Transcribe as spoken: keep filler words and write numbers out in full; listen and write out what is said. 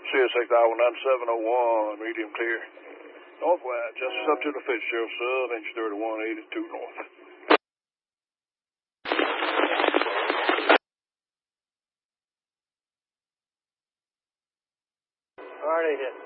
C S X Iowa ninety-seven oh one, medium clear. Northwest, just up to the Fitzgerald sub, inch thirty-one eighty-two north. Alright, hit.